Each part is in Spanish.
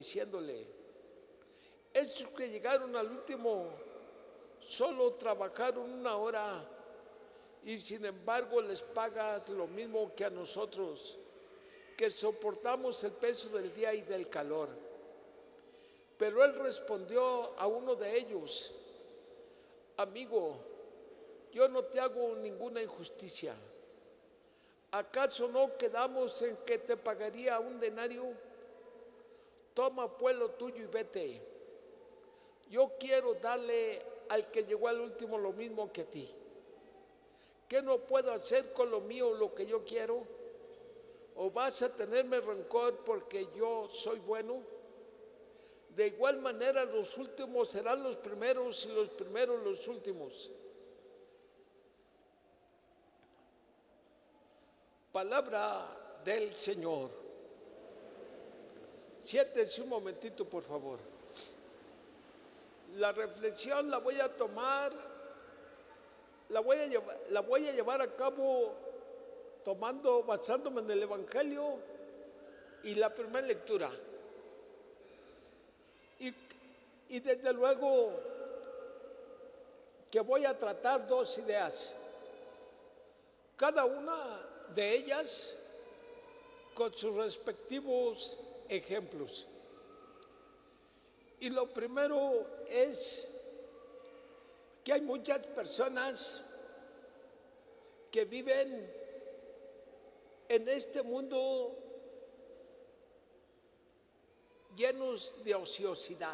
diciéndole: esos que llegaron al último solo trabajaron 1 hora y sin embargo les pagas lo mismo que a nosotros, que soportamos el peso del día y del calor. Pero él respondió a uno de ellos: amigo, yo no te hago ninguna injusticia. ¿Acaso no quedamos en que te pagaría 1 denario? Toma pues lo tuyo y vete. Yo quiero darle al que llegó al último lo mismo que a ti. ¿Qué no puedo hacer con lo mío lo que yo quiero? ¿O vas a tenerme rencor porque yo soy bueno? De igual manera los últimos serán los primeros y los primeros los últimos. Palabra del Señor. Siéntese un momentito, por favor. La reflexión la voy a tomar, la voy a llevar a cabo basándome en el Evangelio y la primera lectura. Y desde luego que voy a tratar 2 ideas, cada una de ellas con sus respectivos ejemplos. Y lo primero es que hay muchas personas que viven en este mundo llenos de ociosidad.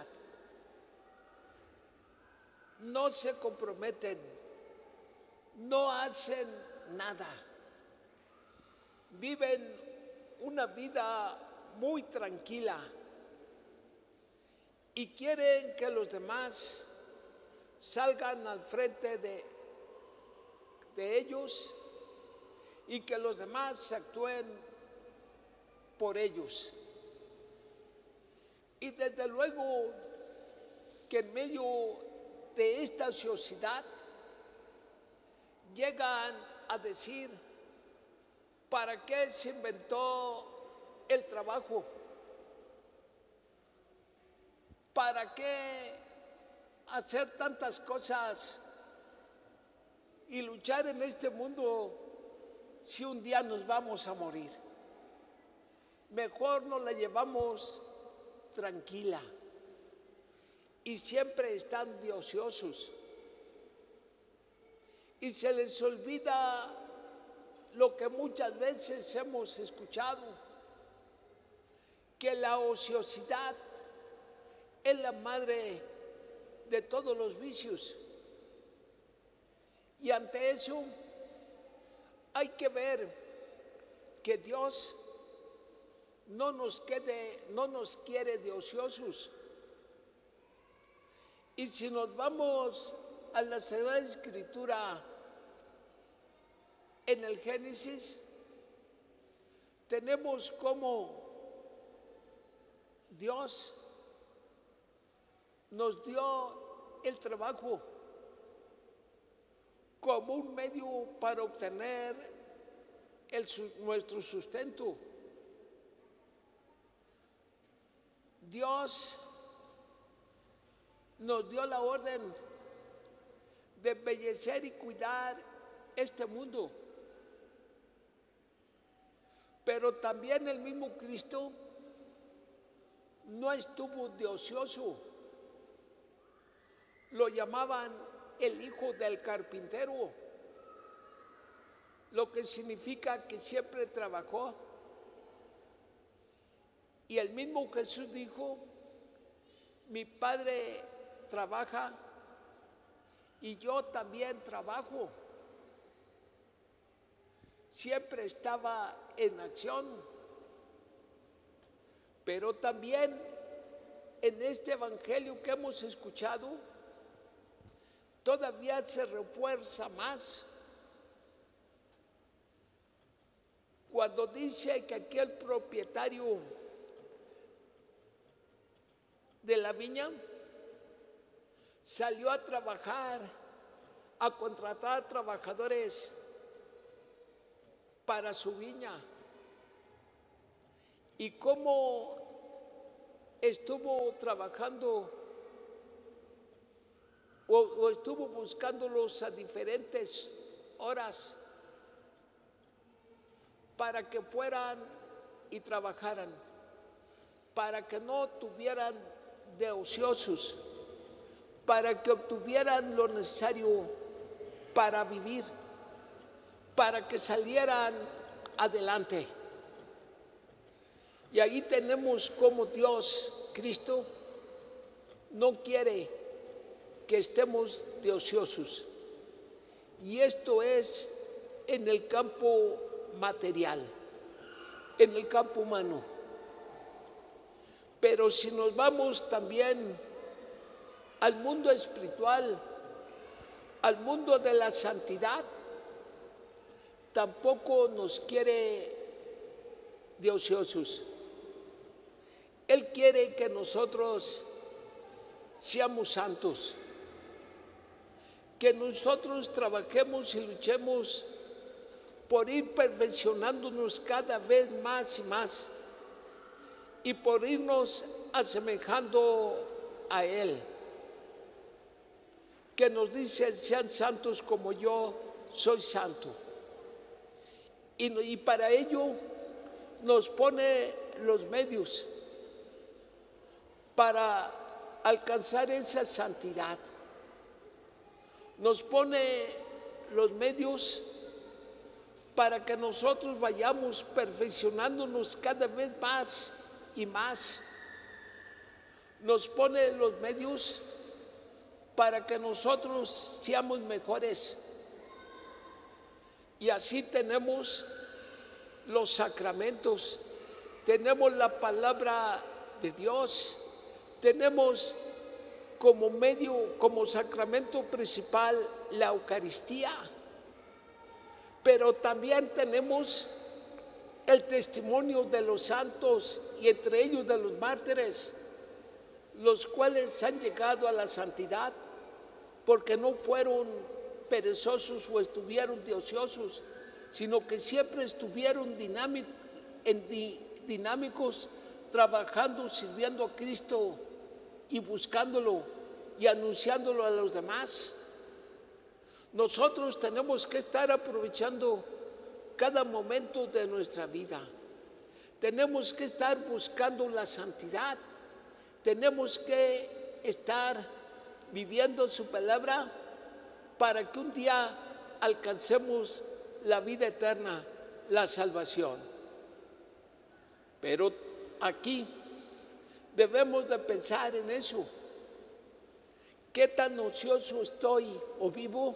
No se comprometen, no hacen nada. Viven una vida muy tranquila y quieren que los demás salgan al frente de ellos y que los demás actúen por ellos. Y desde luego que en medio de esta ociosidad llegan a decir: ¿para qué se inventó el trabajo? ¿Para qué hacer tantas cosas y luchar en este mundo si un día nos vamos a morir? Mejor nos la llevamos tranquila. Y siempre están de ociosos. Y se les olvida lo que muchas veces hemos escuchado, que la ociosidad es la madre de todos los vicios. Y ante eso hay que ver que Dios no nos quiere de ociosos. Y si nos vamos a la Sagrada Escritura, en el Génesis, tenemos cómo Dios nos dio el trabajo como un medio para obtener nuestro sustento. Dios nos dio la orden de embellecer y cuidar este mundo. Pero también el mismo Cristo no estuvo de ocioso. Lo llamaban el hijo del carpintero, lo que significa que siempre trabajó. Y el mismo Jesús dijo: mi Padre trabaja y yo también trabajo. Siempre estaba en acción. Pero también en este evangelio que hemos escuchado, todavía se refuerza más cuando dice que aquel propietario de la viña salió a trabajar, a contratar trabajadores para su viña. Y cómo estuvo trabajando o estuvo buscándolos a diferentes horas para que fueran y trabajaran, para que no tuvieran de ociosos, para que obtuvieran lo necesario para vivir, para que salieran adelante. Y ahí tenemos cómo Dios, Cristo, no quiere que estemos de ociosos. Y esto es en el campo material, en el campo humano. Pero si nos vamos también al mundo espiritual, al mundo de la santidad, tampoco nos quiere de ociosos. Él quiere que nosotros seamos santos, que nosotros trabajemos y luchemos por ir perfeccionándonos cada vez más y más y por irnos asemejando a Él, que nos dice: sean santos como yo soy santo. Y para ello nos pone los medios para alcanzar esa santidad. Nos pone los medios para que nosotros vayamos perfeccionándonos cada vez más y más. Nos pone los medios para que nosotros seamos mejores. Y así tenemos los sacramentos, tenemos la palabra de Dios, tenemos como medio, como sacramento principal, la Eucaristía, pero también tenemos el testimonio de los santos y entre ellos de los mártires, los cuales han llegado a la santidad porque no fueron perezosos o estuvieron de ociosos, sino que siempre estuvieron dinámicos, trabajando, sirviendo a Cristo y buscándolo y anunciándolo a los demás. Nosotros tenemos que estar aprovechando cada momento de nuestra vida. Tenemos que estar buscando la santidad. Tenemos que estar viviendo su palabra para que un día alcancemos la vida eterna, la salvación. Pero aquí debemos de pensar en eso. ¿Qué tan ocioso estoy o vivo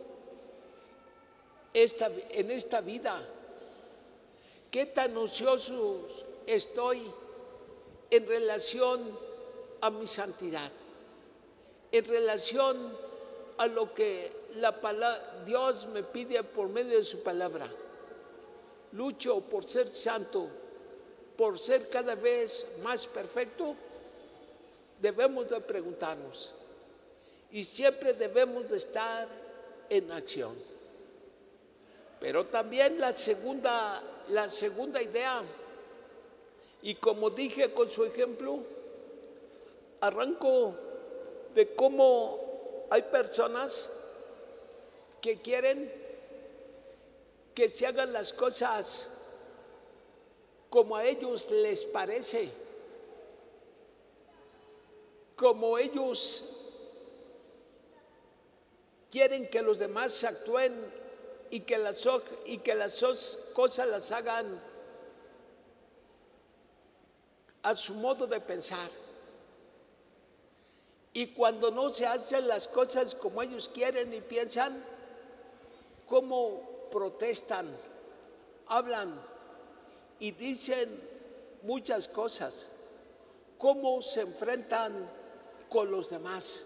en esta vida? ¿Qué tan ocioso estoy en relación a mi santidad? En relación a lo que Dios me pide por medio de su palabra. Lucho por ser santo, por ser cada vez más perfecto. Debemos de preguntarnos y siempre debemos de estar en acción. Pero también la segunda idea, y como dije con su ejemplo, arranco de cómo hay personas que quieren que se hagan las cosas como a ellos les parece, como ellos quieren que los demás actúen y que las cosas las hagan a su modo de pensar. Y cuando no se hacen las cosas como ellos quieren y piensan, cómo protestan, hablan y dicen muchas cosas, cómo se enfrentan con los demás.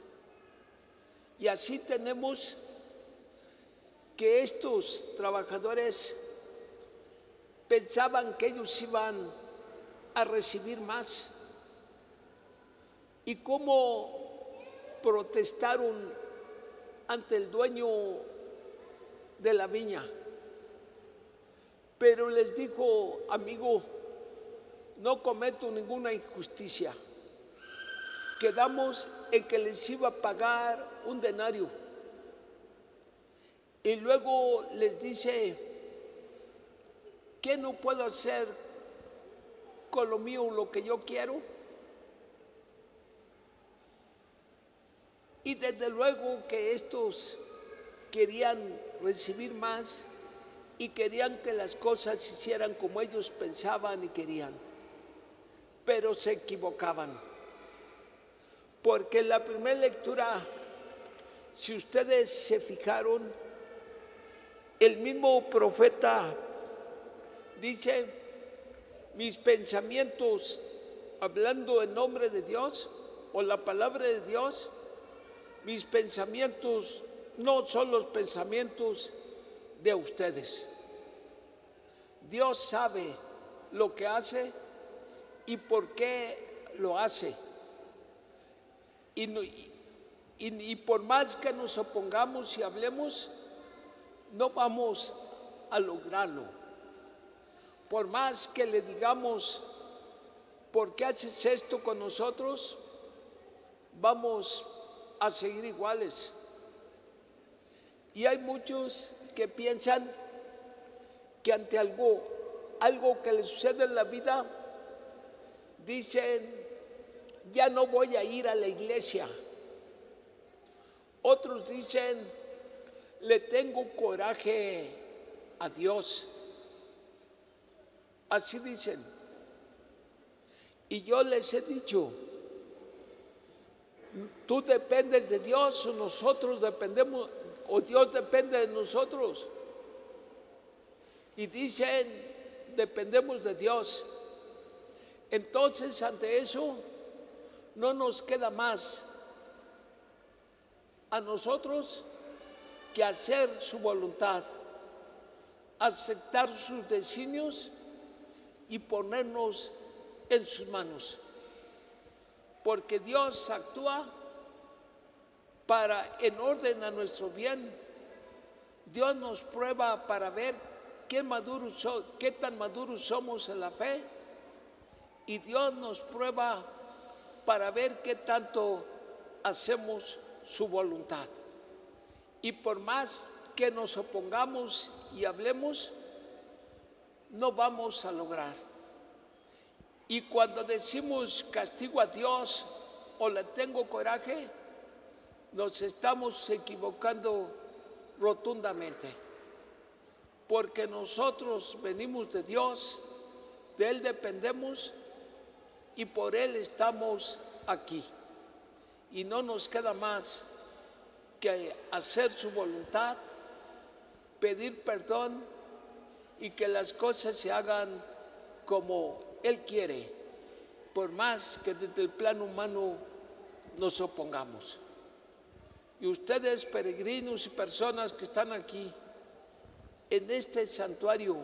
Y así tenemos que estos trabajadores pensaban que ellos iban a recibir más. Y cómo protestaron ante el dueño de la viña. Pero les dijo: amigo, no cometo ninguna injusticia. quedamos en que les iba a pagar un denario. Y luego les dice, ¿qué no puedo hacer con lo mío lo que yo quiero? Y desde luego que estos querían recibir más y querían que las cosas se hicieran como ellos pensaban y querían, pero se equivocaban. Porque en la primera lectura, si ustedes se fijaron, el mismo profeta dice, mis pensamientos, hablando en nombre de Dios o la palabra de Dios, mis pensamientos no son los pensamientos de ustedes. Dios sabe lo que hace y por qué lo hace. Y por más que nos opongamos y hablemos, no vamos a lograrlo. Por más que le digamos, ¿por qué haces esto con nosotros? Vamos a seguir iguales. Y hay muchos que piensan que ante algo que les sucede en la vida, dicen, ya no voy a ir a la iglesia. Otros dicen, le tengo coraje a Dios. Así dicen. Y yo les he dicho, tú dependes de Dios o nosotros dependemos, o Dios depende de nosotros. Y dicen, dependemos de Dios. Entonces, ante eso, no nos queda más a nosotros que hacer su voluntad, aceptar sus designios y ponernos en sus manos. Porque Dios actúa en orden a nuestro bien. Dios nos prueba para ver qué tan maduros somos en la fe, y Dios nos prueba para ver qué tanto hacemos su voluntad. Y por más que nos opongamos y hablemos, no vamos a lograr. Y cuando decimos castigo a Dios o le tengo coraje, nos estamos equivocando rotundamente. Porque nosotros venimos de Dios, de Él dependemos y por Él estamos aquí. Y no nos queda más que hacer su voluntad, pedir perdón y que las cosas se hagan como Él quiere, por más que desde el plano humano nos opongamos. Y ustedes, peregrinos y personas que están aquí, en este santuario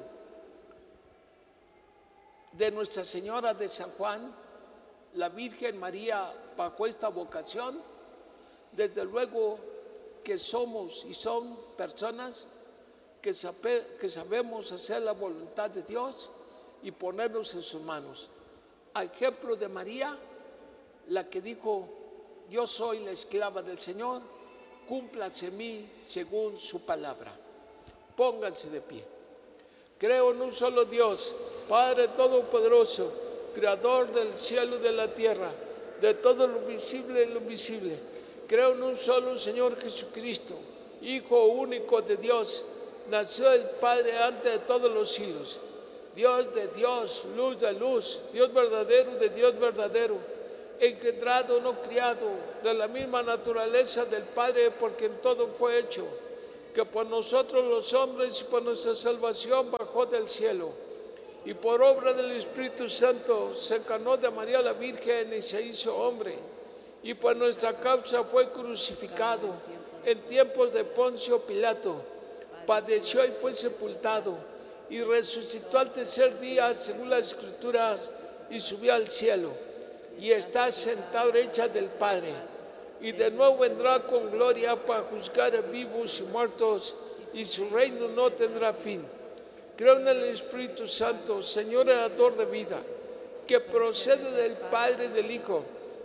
de Nuestra Señora de San Juan, la Virgen María, bajo esta vocación, desde luego que somos y son personas que sabemos hacer la voluntad de Dios y ponernos en sus manos. A ejemplo de María, la que dijo, yo soy la esclava del Señor, cúmplase en mí según su palabra. Pónganse de pie. Creo en un solo Dios, Padre Todopoderoso, Creador del cielo y de la tierra, de todo lo visible y lo invisible. Creo en un solo Señor Jesucristo, Hijo único de Dios, nació del Padre antes de todos los siglos. Dios de Dios, luz de luz, Dios verdadero de Dios verdadero, engendrado, no criado, de la misma naturaleza del Padre, porque en todo fue hecho, que por nosotros los hombres y por nuestra salvación bajó del cielo, y por obra del Espíritu Santo se encarnó de María la Virgen y se hizo hombre, y por nuestra causa fue crucificado en tiempos de Poncio Pilato, padeció y fue sepultado, y resucitó al tercer día según las Escrituras, y subió al cielo, y está sentado a la derecha del Padre, y de nuevo vendrá con gloria para juzgar a vivos y muertos, y su reino no tendrá fin. Creo en el Espíritu Santo, Señor y dador de vida, que procede del Padre y del Hijo,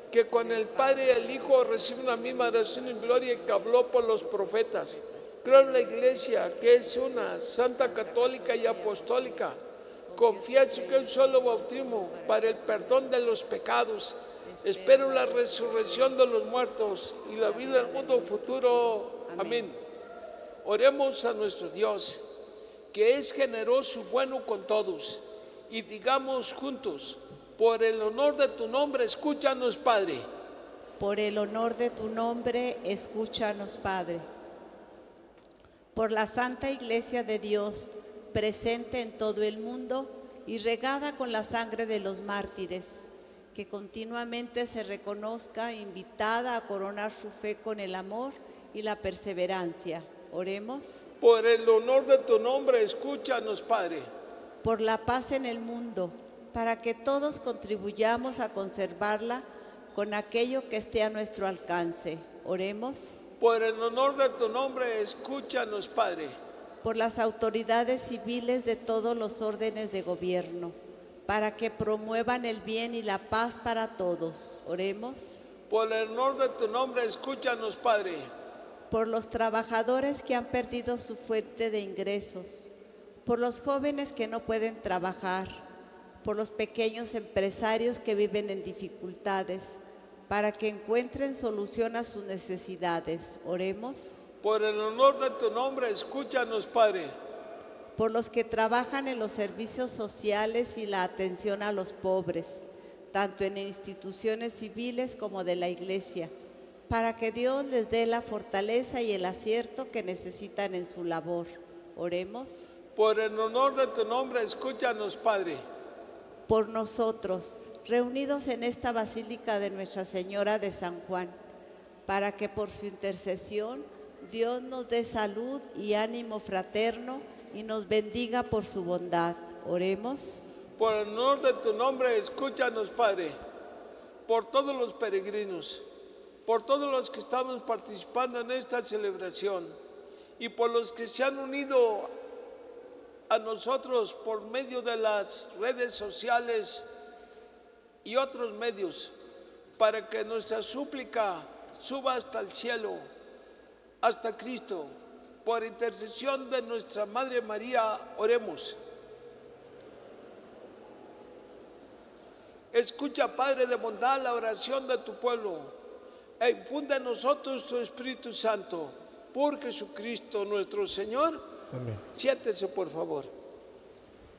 que con el Padre y el Hijo recibe una misma oración en gloria que habló por los profetas. Creo en la Iglesia, que es una, santa, católica y apostólica. Confieso que un solo bautismo para el perdón de los pecados. Espero la resurrección de los muertos y la vida del mundo futuro. Amén. Oremos a nuestro Dios, que es generoso y bueno con todos, y digamos juntos: por el honor de tu nombre, escúchanos, Padre. Por el honor de tu nombre, escúchanos, Padre. Por la Santa Iglesia de Dios, presente en todo el mundo y regada con la sangre de los mártires, que continuamente se reconozca invitada a coronar su fe con el amor y la perseverancia. Oremos. Por el honor de tu nombre, escúchanos, Padre. Por la paz en el mundo, para que todos contribuyamos a conservarla con aquello que esté a nuestro alcance. Oremos. Por el honor de tu nombre, escúchanos, Padre. Por las autoridades civiles de todos los órdenes de gobierno, para que promuevan el bien y la paz para todos. Oremos. Por el honor de tu nombre, escúchanos, Padre. Por los trabajadores que han perdido su fuente de ingresos, por los jóvenes que no pueden trabajar, por los pequeños empresarios que viven en dificultades, para que encuentren solución a sus necesidades. Oremos. Por el honor de tu nombre, escúchanos, Padre. Por los que trabajan en los servicios sociales y la atención a los pobres, tanto en instituciones civiles como de la Iglesia, para que Dios les dé la fortaleza y el acierto que necesitan en su labor. Oremos. Por el honor de tu nombre, escúchanos, Padre. Por nosotros, reunidos en esta Basílica de Nuestra Señora de San Juan, para que por su intercesión Dios nos dé salud y ánimo fraterno y nos bendiga por su bondad. Oremos. Por el honor de tu nombre, escúchanos, Padre. Por todos los peregrinos, por todos los que estamos participando en esta celebración y por los que se han unido a nosotros por medio de las redes sociales y otros medios, para que nuestra súplica suba hasta el cielo, hasta Cristo. Por intercesión de nuestra Madre María, oremos. Escucha, Padre de bondad, la oración de tu pueblo e infunde en nosotros tu Espíritu Santo. Por Jesucristo nuestro Señor. Amén. Siéntese, por favor.